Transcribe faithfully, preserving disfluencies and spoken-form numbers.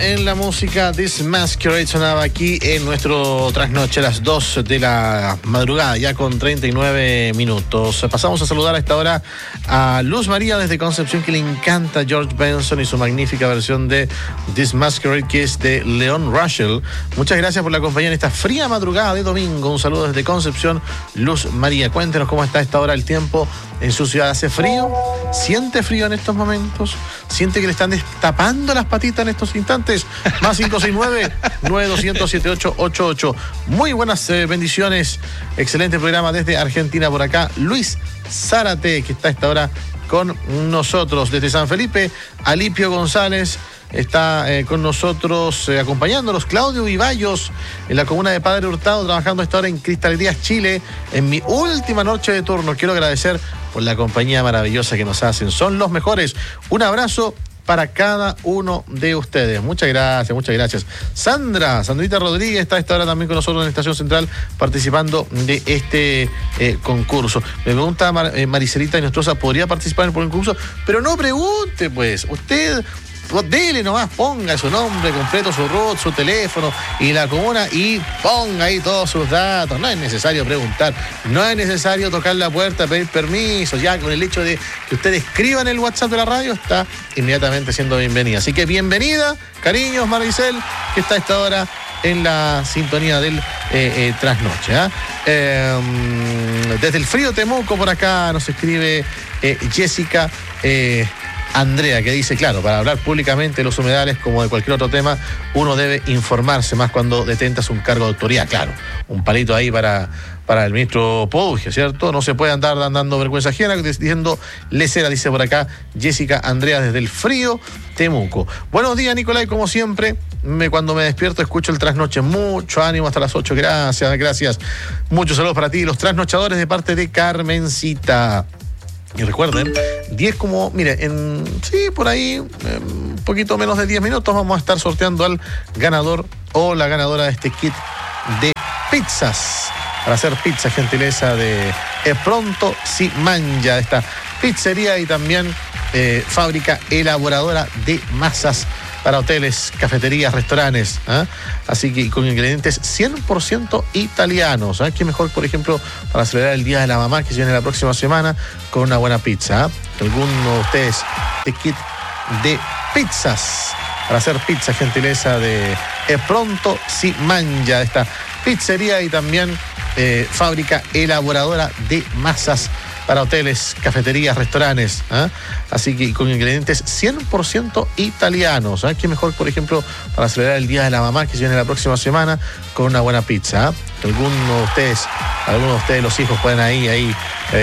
en la música. This Masquerade sonaba aquí en nuestro trasnoche a las dos de la madrugada, ya con treinta y nueve minutos. Pasamos a saludar a esta hora a Luz María desde Concepción, que le encanta George Benson y su magnífica versión de This Masquerade, que es de Leon Russell. Muchas gracias por la compañía en esta fría madrugada de domingo. Un saludo desde Concepción, Luz María. Cuéntenos cómo está a esta hora el tiempo en su ciudad. ¿Hace frío? ¿Siente frío en estos momentos? ¿Siente que le están destapando las patitas en estos instantes? Más cinco seis nueve, nueve dos cero, siete ocho ocho ocho. Muy buenas eh, bendiciones. Excelente programa desde Argentina por acá. Luis Zárate, que está a esta hora con nosotros. Desde San Felipe, Alipio González está eh, con nosotros eh, acompañándonos. Claudio Vivallos, en la comuna de Padre Hurtado, trabajando a esta hora en Cristalerías Chile, en mi última noche de turno. Quiero agradecer por la compañía maravillosa que nos hacen. Son los mejores. Un abrazo para cada uno de ustedes. Muchas gracias, muchas gracias. Sandra, Sandrita Rodríguez está a esta hora también con nosotros en la Estación Central participando de este eh, concurso. Me pregunta Mar, eh, Maricelita Nostroza, ¿podría participar en el concurso? Pero no pregunte, pues. Usted dele nomás, ponga su nombre completo, su root, su teléfono y la comuna y ponga ahí todos sus datos. No es necesario preguntar, no es necesario tocar la puerta, pedir permiso. Ya con el hecho de que usted escriba en el WhatsApp de la radio, está inmediatamente siendo bienvenida. Así que bienvenida, cariños, Maricel, que está a esta hora en la sintonía del eh, eh, trasnoche. ¿eh? Eh, desde el frío Temuco por acá nos escribe eh, Jessica eh, Andrea, que dice, claro, para hablar públicamente de los humedales como de cualquier otro tema, uno debe informarse más cuando detentas un cargo de autoridad. Claro, un palito ahí para, para el ministro Pouge, ¿cierto? No se puede andar dando vergüenza ajena diciendo lecera, dice por acá Jessica Andrea desde el frío Temuco. Buenos días, Nicolai, como siempre. Me, cuando me despierto escucho el trasnoche. Mucho ánimo hasta las ocho. Gracias, gracias. Muchos saludos para ti, los trasnochadores, de parte de Carmencita. Y recuerden, diez como, mire, en sí, por ahí, eh, un poquito menos de diez minutos vamos a estar sorteando al ganador o la ganadora de este kit de pizzas. Para hacer pizza, gentileza de eh, Pronto Si Mangia, esta pizzería y también eh, fábrica elaboradora de masas para hoteles, cafeterías, restaurantes. ¿eh? Así que con ingredientes cien por ciento italianos. ¿eh? Qué mejor, por ejemplo, para celebrar el Día de la Mamá, que se viene la próxima semana, con una buena pizza. ¿eh? Alguno de ustedes de kit de pizzas. Para hacer pizza, gentileza de eh, Pronto Si Mangia, esta pizzería y también eh, fábrica elaboradora de masas para hoteles, cafeterías, restaurantes. ¿eh? Así que con ingredientes cien por ciento italianos. ¿eh? Qué mejor, por ejemplo, para celebrar el Día de la Mamá, que se viene la próxima semana, con una buena pizza. ¿eh? Alguno de ustedes, algunos de ustedes, los hijos, pueden ahí, ahí